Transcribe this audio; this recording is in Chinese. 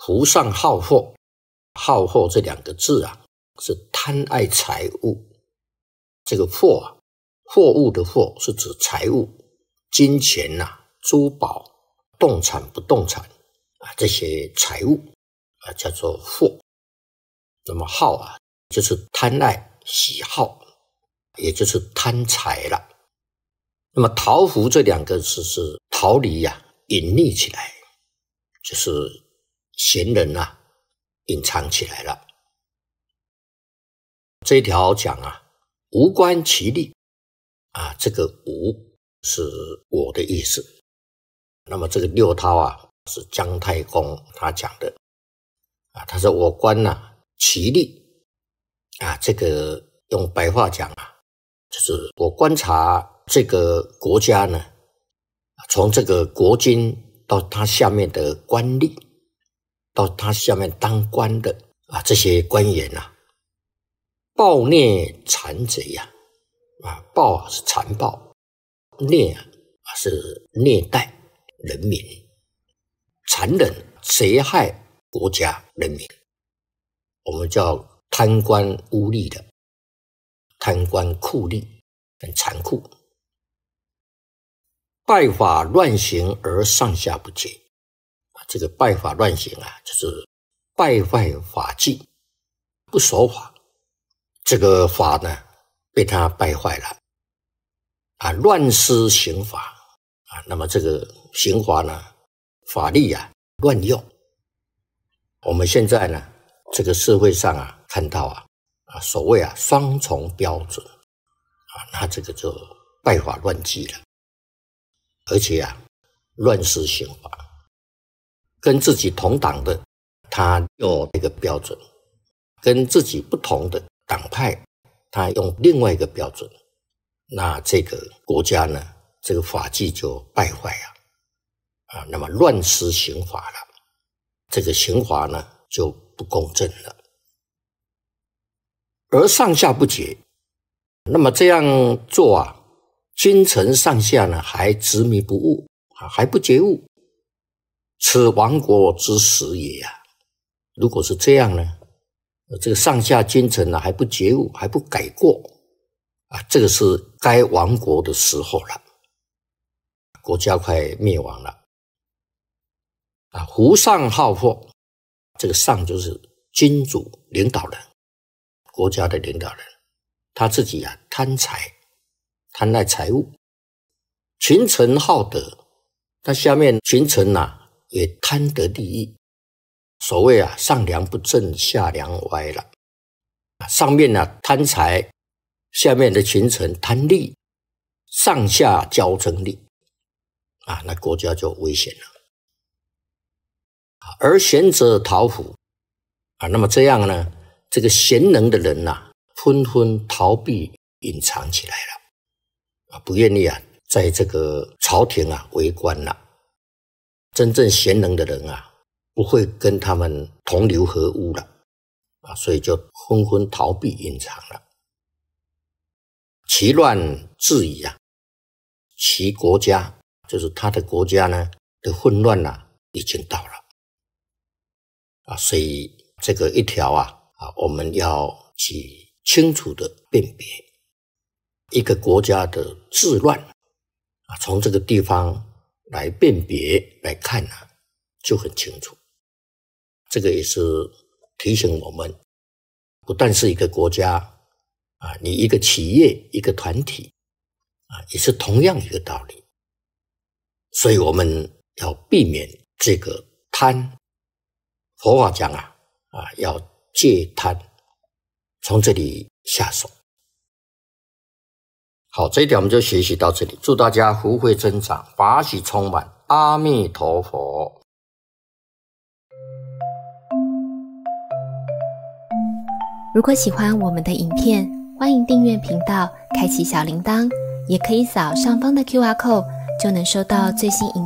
福上好货，好货这两个字啊，是贪爱财物。这个货啊，货物的货是指财物，金钱啊、珠宝、动产不动产啊，这些财物啊叫做货。那么好啊，就是贪爱、喜好，也就是贪财了。那么逃福这两个字是逃离啊，隐匿起来，就是闲人啊，隐藏起来了。这一条讲啊，无关其利啊，这个无是我的意思。那么这个六韬啊，是姜太公他讲的啊，他说我观啊其利啊，这个用白话讲啊，就是我观察这个国家呢，从这个国君到他下面的官吏，到他下面当官的啊这些官员啊，暴虐残贼啊，暴是残暴，虐啊是虐待人民，残忍贼害国家人民，我们叫贪官污吏的，贪官酷吏，很残酷。败法乱行而上下不节，这个败法乱行啊，就是败坏法纪，不守法，这个法呢被他败坏了啊，乱施刑罚啊，那么这个刑罚呢，法律啊乱用。我们现在呢，这个社会上啊，看到啊所谓啊双重标准啊，那这个就败法乱纪了。而且啊，乱施刑罚，跟自己同党的他用一个标准，跟自己不同的党派他用另外一个标准，那这个国家呢，这个法纪就败坏啊，那么乱施刑罚了，这个刑罚呢就不公正了，而上下不节，那么这样做啊，君臣上下呢还执迷不悟，还不觉悟，此亡国之时也啊。如果是这样呢，这个上下君臣呢还不觉悟，还不改过啊，这个是该亡国的时候了，国家快灭亡了啊。福上好货，这个上就是君主领导人，国家的领导人，他自己啊贪财，贪爱财物。群臣好德，他下面群臣啊也贪得利益，所谓啊上梁不正下梁歪了，上面呢贪财，下面的群臣贪利，上下交争利啊，那国家就危险了。而贤者逃福啊，那么这样呢，这个贤能的人啊，纷纷逃避隐藏起来了啊，不愿意啊在这个朝廷啊为官了。真正贤能的人啊，不会跟他们同流合污了啊，所以就纷纷逃避隐藏了。其乱至矣啊，其国家就是他的国家呢的混乱啊已经到了啊，所以这个一条啊我们要去清楚的辨别一个国家的治乱啊，从这个地方来辨别来看啊，就很清楚。这个也是提醒我们，不但是一个国家啊，你一个企业一个团体啊，也是同样一个道理。所以我们要避免这个贪。佛法讲啊要戒贪，从这里下手。好，这一点我们就学习到这里。祝大家福慧增长，法喜充满。阿弥陀佛。 如果喜欢我们的影片，欢迎订阅频道，开启小铃铛，也可以扫上方的 QR code，就能收到最新影